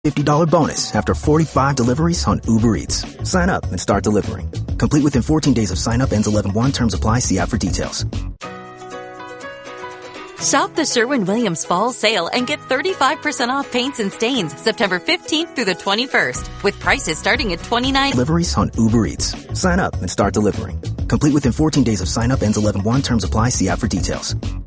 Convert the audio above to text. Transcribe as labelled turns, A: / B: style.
A: $50 bonus after 45 deliveries on Uber Eats. Sign up and start delivering. Complete within 14 days of sign up. Ends 11/1. Terms apply. See app for details.
B: Shop the Sherwin-Williams Fall Sale and get 35% off paints and stains September 15th through the 21st, with prices starting at $29.
A: Deliveries on Uber Eats. Sign up and start delivering. Complete within 14 days of sign up. Ends 11/1. Terms apply. See app for details.